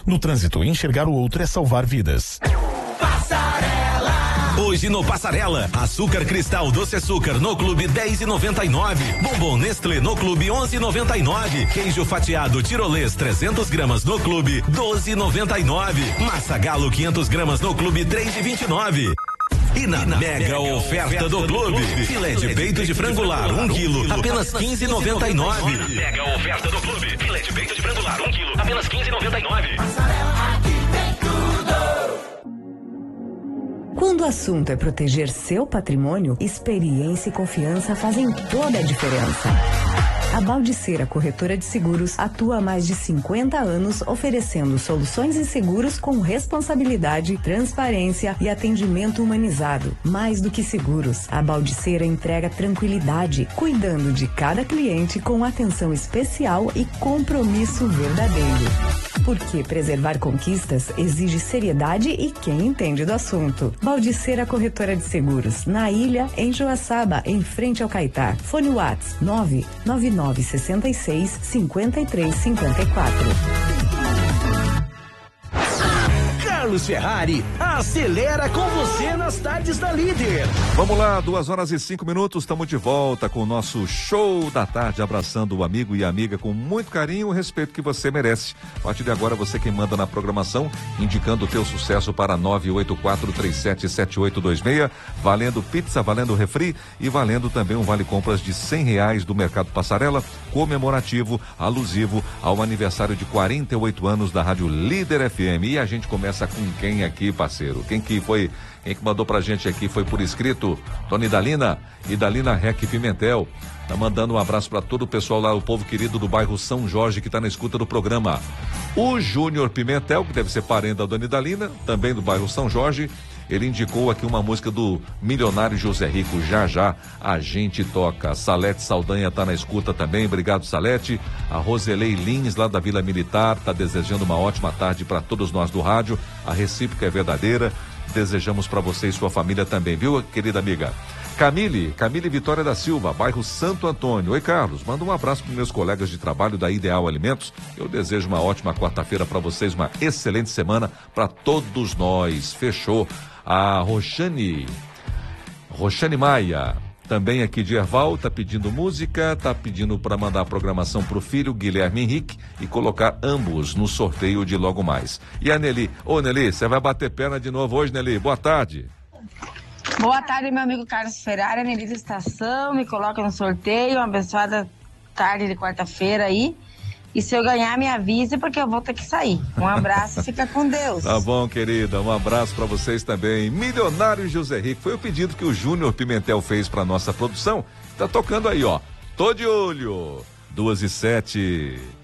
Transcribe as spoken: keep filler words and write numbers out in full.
No trânsito, enxergar o outro é salvar vidas. Hoje no Passarela, açúcar cristal doce açúcar no Clube dez e noventa e nove, bombom Nestlé no Clube onze e noventa e nove, queijo fatiado tirolês trezentos gramas no Clube doze e noventa e nove, massa galo quinhentos gramas no Clube três e vinte e nove. E na, e na mega, mega oferta, oferta do, do Clube, Clube, filé de peito de frangular um quilo, apenas quinze e noventa e nove. Mega oferta do Clube, filé de peito de frangular um quilo, apenas quinze e noventa e nove. Passarela, aqui tem tudo. Quando o assunto é proteger seu patrimônio, experiência e confiança fazem toda a diferença. A Baldiceira Corretora de Seguros atua há mais de cinquenta anos oferecendo soluções em seguros com responsabilidade, transparência e atendimento humanizado. Mais do que seguros, a Baldiceira entrega tranquilidade, cuidando de cada cliente com atenção especial e compromisso verdadeiro. Porque preservar conquistas exige seriedade e quem entende do assunto. Baldiceira Corretora de Seguros, na Ilha, em Joaçaba, em frente ao Caetá. Fone WhatsApp nove nove nove seis seis, cinco três cinco quatro. Carlos Ferrari acelera com você nas tardes da Líder. Vamos lá, duas horas e cinco minutos, estamos de volta com o nosso show da tarde, abraçando o amigo e a amiga com muito carinho e o respeito que você merece. A partir de agora, você quem manda na programação, indicando o teu sucesso para nove oito quatro três sete sete oito dois seis, valendo pizza, valendo refri e valendo também um vale compras de cem reais do Mercado Passarela, comemorativo, alusivo ao aniversário de quarenta e oito anos da Rádio Líder F M. E a gente começa com quem aqui, parceiro? Quem que foi, quem que mandou pra gente aqui foi por escrito? Dona Idalina, Idalina Rec Pimentel. Tá mandando um abraço para todo o pessoal lá, o povo querido do bairro São Jorge que tá na escuta do programa. O Júnior Pimentel, que deve ser parente da Dona Idalina, também do bairro São Jorge, ele indicou aqui uma música do milionário José Rico, Já Já a gente toca. A Salete Saldanha tá na escuta também, obrigado Salete. A Roselei Lins lá da Vila Militar tá desejando uma ótima tarde para todos nós do rádio, a recíproca é verdadeira, desejamos para você e sua família também, viu, querida amiga? Camille, Camille Vitória da Silva, bairro Santo Antônio. Oi, Carlos, manda um abraço para meus colegas de trabalho da Ideal Alimentos. Eu desejo uma ótima quarta-feira para vocês, uma excelente semana para todos nós. Fechou. A Roxane, Roxane Maia, também aqui de Erval, tá pedindo música, tá pedindo para mandar a programação pro filho Guilherme Henrique e colocar ambos no sorteio de logo mais. E a Nelly, ô Nelly, você vai bater perna de novo hoje, Nelly? Boa tarde. Boa tarde, meu amigo Carlos Ferrari, Nelly da Estação, me coloca no sorteio, uma abençoada tarde de quarta-feira aí. E se eu ganhar, me avise, porque eu vou ter que sair. Um abraço, fica com Deus. Tá bom, querida, um abraço pra vocês também. Milionário José Rico, foi o pedido que o Júnior Pimentel fez pra nossa produção. Tá tocando aí, ó. Tô de olho. Duas e sete.